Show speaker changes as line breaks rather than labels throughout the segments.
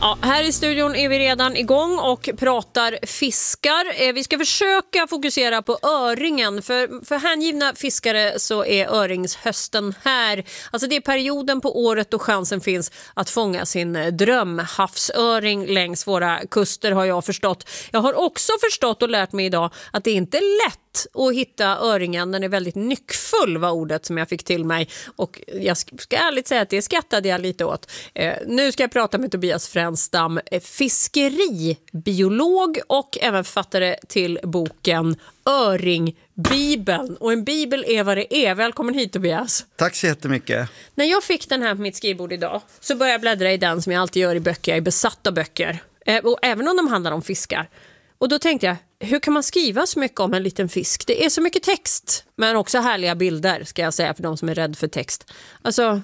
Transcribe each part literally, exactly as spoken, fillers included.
Ja, här i studion är vi redan igång och pratar fiskar. Vi ska försöka fokusera på öringen. För, för hängivna fiskare så är öringshösten här. Alltså det är perioden på året då chansen finns att fånga sin drömhavsöring längs våra kuster, har jag förstått. Jag har också förstått och lärt mig idag att det inte är lätt att hitta öringen. Den är väldigt nyckfull, var ordet som jag fick till mig. Och jag ska ärligt säga att det skattade jag lite åt. Eh, nu ska jag prata med Tobias Frändstam, fiskeribiolog och även författare till boken Öringbibeln. Och en bibel är vad det är. Välkommen hit, Tobias.
Tack så jättemycket.
När jag fick den här på mitt skrivbord idag så började jag bläddra i den som jag alltid gör i böcker. Jag är besatt av böcker. Eh, och även om de handlar om fiskar. Och då tänkte jag, hur kan man skriva så mycket om en liten fisk? Det är så mycket text, men också härliga bilder, ska jag säga, för de som är rädd för text. Alltså,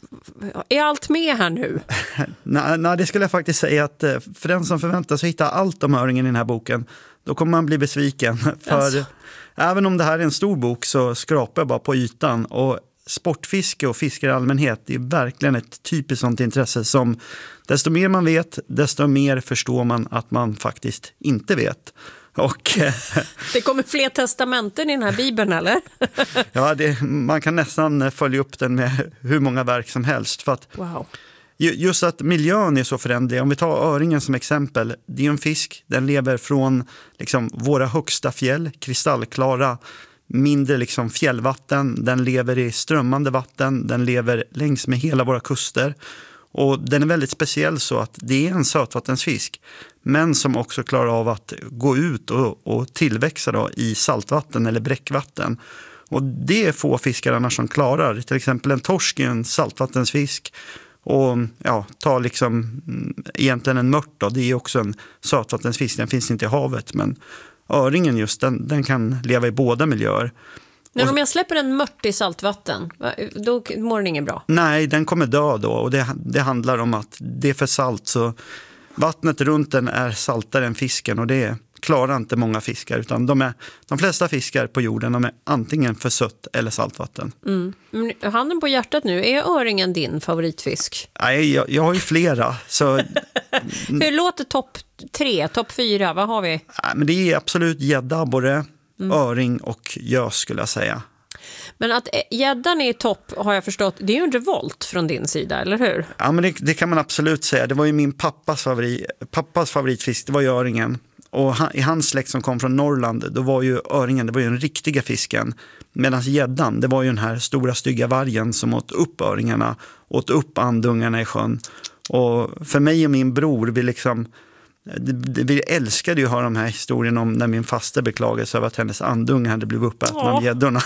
är allt med här nu?
nej, nej, det skulle jag faktiskt säga att för den som förväntar sig hitta allt om öringen i den här boken, då kommer man bli besviken. För alltså, även om det här är en stor bok så skrapar jag bara på ytan. Och sportfiske och fiske i allmänhet är verkligen ett typiskt sånt intresse som desto mer man vet, desto mer förstår man att man faktiskt inte vet. Och,
det kommer fler testamenten i den här bibeln, eller?
ja, det, man kan nästan följa upp den med hur många verk som helst. För att
wow.
Just att miljön är så förändlig. Om vi tar öringen som exempel. Det är en fisk, den lever från liksom, våra högsta fjäll, kristallklara, mindre liksom, fjällvatten. Den lever i strömmande vatten, den lever längs med hela våra kuster. Och den är väldigt speciell så att det är en sötvattensfisk, men som också klarar av att gå ut och, och tillväxa då i saltvatten eller bräckvatten. Och det är få fiskar annars som klarar. Till exempel en torsk är en saltvattensfisk. Och ja, ta liksom egentligen en mört då, det är också en sötvattensfisk, den finns inte i havet. Men öringen just, den, den kan leva i båda miljöer.
Men om jag släpper en mört i saltvatten, då mår den ingen bra?
Nej, den kommer dö då. Och det, det handlar om att det är för salt. Så vattnet runt den är saltare än fisken. Och det klarar inte många fiskar. Utan de, är, de flesta fiskar på jorden, de är antingen för sött eller saltvatten.
Mm. Handen på hjärtat nu, är öringen din favoritfisk?
Nej, jag, jag har ju flera. Så
hur låter topp tre, topp fyra? Vad har vi?
Nej, men det är absolut gädda, abborre, mm. öring och gös skulle jag säga.
Men att gäddan är i topp, har jag förstått, det är ju en revolt från din sida, eller hur?
Ja, men det, det kan man absolut säga. Det var ju min pappas, favorit, pappas favoritfisk, det var ju öringen. Och han, i hans släkt som kom från Norrland, då var ju öringen, det var ju den riktiga fisken. Medan gäddan, det var ju den här stora stygga vargen som åt upp öringarna, åt upp andungarna i sjön. Och för mig och min bror, vi liksom... Vi älskade ju att höra de här historierna om när min faster beklagade sig över att hennes andungar hade blivit uppätna av gäddorna.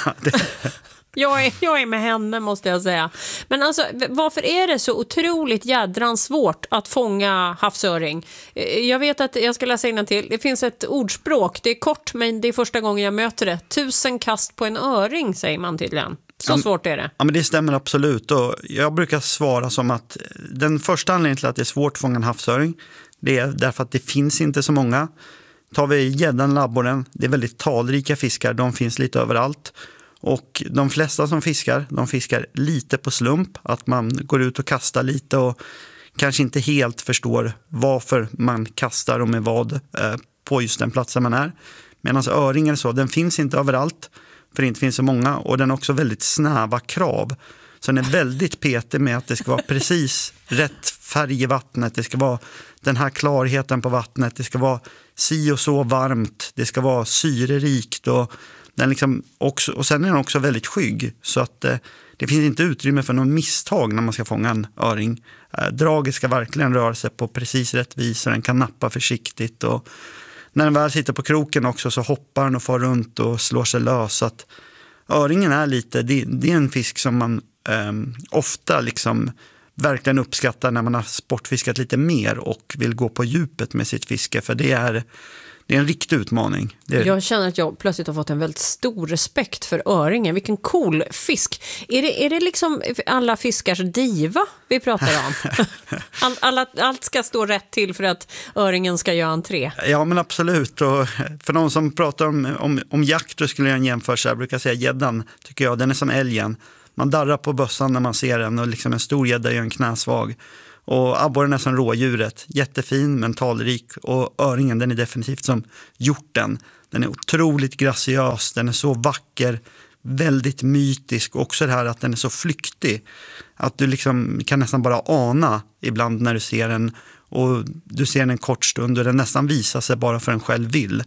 Jag är, jag är med henne, måste jag säga. Men alltså, varför är det så otroligt jädrans svårt att fånga havsöring? Jag vet att jag ska läsa innantill. Det finns ett ordspråk. Det är kort, men det är första gången jag möter det. Tusen kast på en öring, säger man tydligen. Så ja, svårt är det.
Ja, men det stämmer absolut. Och jag brukar svara som att den första anledningen till att det är svårt att fånga en havsöring, det är därför att det finns inte så många. Tar vi gäddan, labborren, det är väldigt talrika fiskar. De finns lite överallt. Och de flesta som fiskar, de fiskar lite på slump. Att man går ut och kastar lite och kanske inte helt förstår varför man kastar och med vad eh, på just den platsen man är. Medan öringen så, den finns inte överallt för det inte finns så många. Och den har också väldigt snäva krav. Så den är väldigt petig med att det ska vara precis rätt färg i vattnet. Det ska vara den här klarheten på vattnet. Det ska vara si och så varmt. Det ska vara syrerikt och den liksom också, och sen är den också väldigt skygg så att eh, det finns inte utrymme för någon misstag när man ska fånga en öring. Eh, draget ska verkligen röra sig på precis rätt vis så den kan nappa försiktigt och när den väl sitter på kroken också så hoppar den och far runt och slår sig lös. Så att öringen är lite, det, det är en fisk som man eh, ofta liksom verkligen uppskattar när man har sportfiskat lite mer och vill gå på djupet med sitt fiske för det är Det är en riktig utmaning. Är...
Jag känner att jag plötsligt har fått en väldigt stor respekt för öringen. Vilken cool fisk. Är det, är det liksom alla fiskars diva vi pratar om? All, alla, allt ska stå rätt till för att öringen ska göra entré.
Ja, men absolut. Och för någon som pratar om, om, om jakt då skulle jag jämföra så här. Jag brukar säga gäddan, tycker jag, den är som älgen. Man darrar på bössan när man ser den och liksom en stor gädda är en knäsvag. Och abborren är som rådjuret, jättefin men talrik, och öringen den är definitivt som hjorten. Den är otroligt graciös, den är så vacker, väldigt mytisk, och också det här att den är så flyktig att du liksom kan nästan bara ana ibland när du ser den, och du ser den en kort stund och den nästan visar sig bara för en själv vill.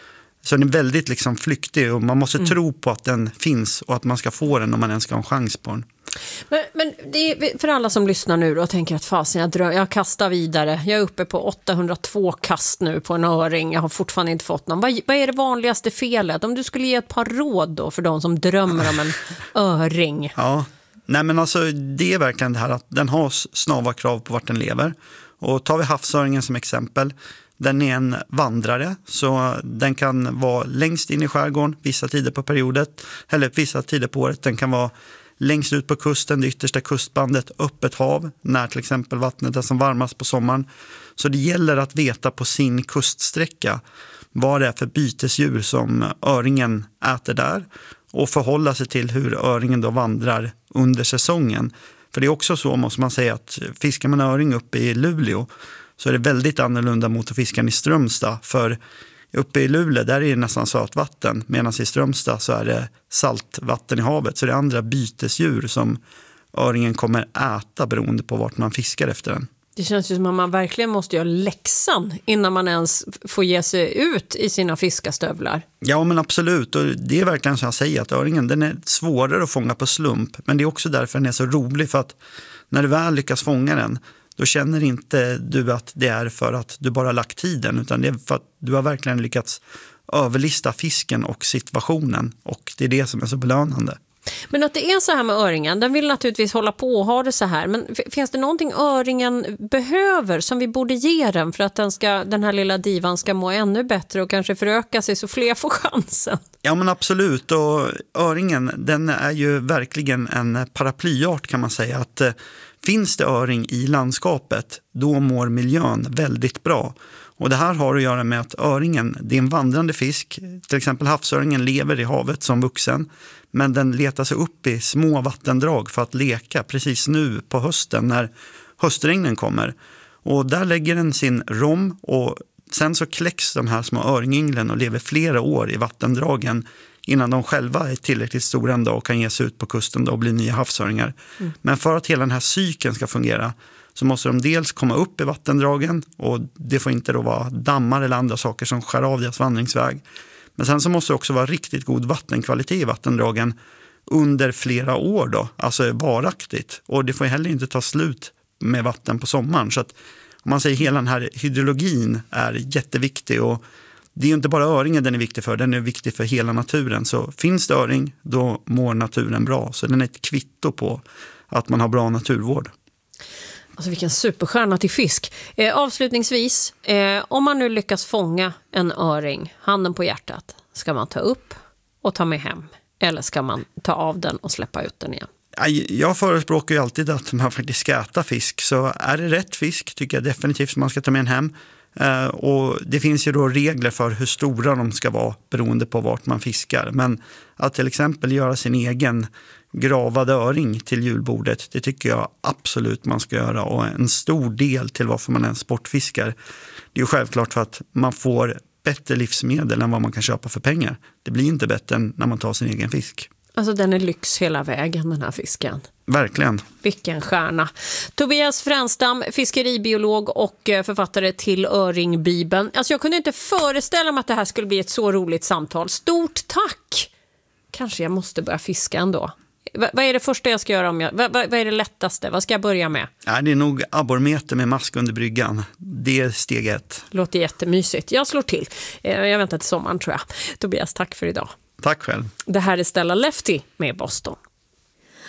Så den är väldigt liksom flyktig, och man måste mm. tro på att den finns och att man ska få den om man ens ska ha en chans på den.
Men, men det är för alla som lyssnar nu och tänker att fasen, jag, dröm, jag kastar vidare. Jag är uppe på åttahundratvå kast nu på en öring. Jag har fortfarande inte fått någon. Vad, vad är det vanligaste felet? Om du skulle ge ett par råd då för de som drömmer om en öring.
Ja, nej men alltså det är verkligen det här att den har snava krav på vart den lever. Och tar vi havsöringen som exempel, den är en vandrare, så den kan vara längst in i skärgården vissa tider på periodet, eller vissa tider på året. Den kan vara längst ut på kusten, det yttersta kustbandet, öppet hav, när till exempel vattnet är som varmast på sommaren. Så det gäller att veta på sin kuststräcka vad det är för bytesdjur som öringen äter där, och förhålla sig till hur öringen då vandrar under säsongen. För det är också så, måste man säga, att fiskar man öring uppe i Luleå så är det väldigt annorlunda mot att fiska i Strömstad. För uppe i Luleå där är det nästan sötvatten, medan i Strömstad så är det saltvatten i havet. Så det är andra bytesdjur som öringen kommer äta beroende på vart man fiskar efter den.
Det känns ju som att man verkligen måste göra läxan innan man ens får ge sig ut i sina fiskastövlar.
Ja, men absolut. Och det är verkligen som jag säger, att öringen den är svårare att fånga på slump. Men det är också därför den är så rolig, för att när du väl lyckas fånga den, då känner inte du att det är för att du bara lagt tiden, utan det är för att du har verkligen lyckats överlista fisken och situationen, och det är det som är så belönande.
Men att det är så här med öringen, den vill naturligtvis hålla på och ha det så här, men finns det någonting öringen behöver som vi borde ge den för att den, ska, den här lilla divan ska må ännu bättre och kanske föröka sig så fler får chansen?
Ja, men absolut, och öringen den är ju verkligen en paraplyart, kan man säga. Att eh, finns det öring i landskapet, då mår miljön väldigt bra. Och det här har att göra med att öringen, det är en vandrande fisk. Till exempel havsöringen lever i havet som vuxen, men den letar sig upp i små vattendrag för att leka precis nu på hösten när höstregnen kommer. Och där lägger den sin rom, och sen så kläcks de här små öringinglen och lever flera år i vattendragen innan de själva är tillräckligt stora en dag och kan ge sig ut på kusten och bli nya havsöringar. Mm. Men för att hela den här cykeln ska fungera så måste de dels komma upp i vattendragen, och det får inte då vara dammar eller andra saker som skär av deras vandringsväg. Men sen så måste det också vara riktigt god vattenkvalitet i vattendragen under flera år då, alltså varaktigt. Och det får heller inte ta slut med vatten på sommaren. Så att om man säger hela den här hydrologin är jätteviktig, och det är ju inte bara öringen den är viktig för, den är viktig för hela naturen. Så finns det öring, då mår naturen bra. Så den är ett kvitto på att man har bra naturvård.
Alltså vilken superstjärna till fisk. Eh, avslutningsvis, eh, om man nu lyckas fånga en öring, handen på hjärtat, ska man ta upp och ta med hem? Eller ska man ta av den och släppa ut den igen?
Jag förespråkar ju alltid att man faktiskt ska äta fisk. Så är det rätt fisk tycker jag definitivt man ska ta med den hem. Uh, och det finns ju då regler för hur stora de ska vara beroende på vart man fiskar. Men att till exempel göra sin egen gravad öring till julbordet, det tycker jag absolut man ska göra. Och en stor del till varför man ens sportfiskar, det är ju självklart för att man får bättre livsmedel än vad man kan köpa för pengar. Det blir inte bättre än när man tar sin egen fisk.
Alltså den är lyx hela vägen, den här fisken.
Verkligen.
Vilken stjärna. Tobias Frändstam, fiskeribiolog och författare till Öringbibeln. Alltså jag kunde inte föreställa mig att det här skulle bli ett så roligt samtal. Stort tack! Kanske jag måste börja fiska ändå. V- vad är det första jag ska göra? Om jag, v- vad är det lättaste? Vad ska jag börja med?
Ja, det är nog abborrmeter med mask under bryggan. Det är steg ett.
Låter jättemysigt. Jag slår till. Jag väntar till sommaren tror jag. Tobias, tack för idag.
Tack själv.
Det här är Stella Lefty med Boston.